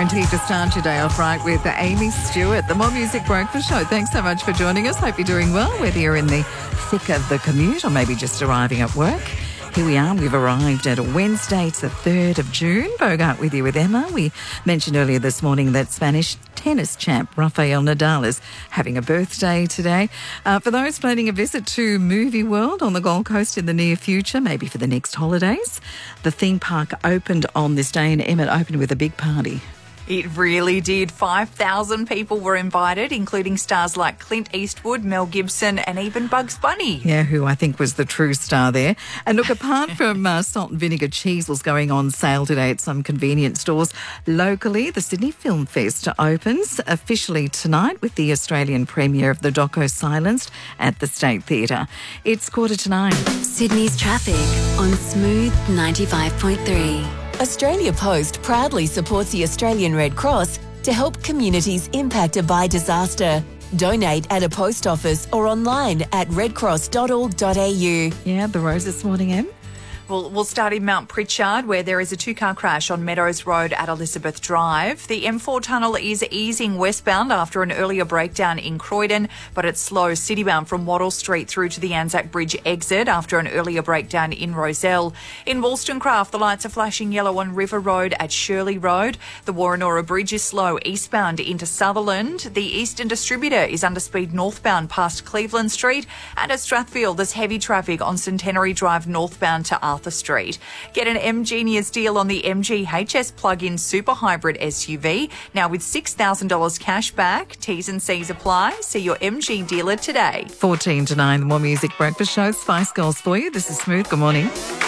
Guaranteed to start your day off right with Amy Stewart, the More Music Breakfast Show. Thanks so much for joining us. Hope you're doing well, whether you're in the thick of the commute or maybe just arriving at work. Here we are. We've arrived at Wednesday. It's the 3rd of June. Bogart with you with Emma. We mentioned earlier this morning that Spanish tennis champ Rafael Nadal is having a birthday today. For those planning a visit to Movie World on the Gold Coast in the near future, maybe for the next holidays, the theme park opened on this day, and Emma opened with a big party. It really did. 5,000 people were invited, including stars like Clint Eastwood, Mel Gibson and even Bugs Bunny. Yeah, who I think was the true star there. And look, apart from salt and vinegar cheesels going on sale today at some convenience stores, locally the Sydney Film Fest opens officially tonight with the Australian premiere of the doco Silenced at the State Theatre. It's 8:45. Sydney's traffic on Smooth 95.3. Australia Post proudly supports the Australian Red Cross to help communities impacted by disaster. Donate at a post office or online at redcross.org.au. Yeah, the roads this morning, Em? We'll start in Mount Pritchard, where there is a two-car crash on Meadows Road at Elizabeth Drive. The M4 tunnel is easing westbound after an earlier breakdown in Croydon, but it's slow citybound from Wattle Street through to the Anzac Bridge exit after an earlier breakdown in Rozelle. In Wollstonecraft, the lights are flashing yellow on River Road at Shirley Road. The Warrenora Bridge is slow eastbound into Sutherland. The Eastern Distributor is under speed northbound past Cleveland Street. And at Strathfield, there's heavy traffic on Centenary Drive northbound to Arthur Street. Get an MGenius deal on the MG HS plug-in super hybrid SUV, now with $6,000 cash back. T's and C's apply. See your MG dealer today. 14 to 9, the More Music Breakfast Show. Spice Girls for you. This is Smooth. Good morning.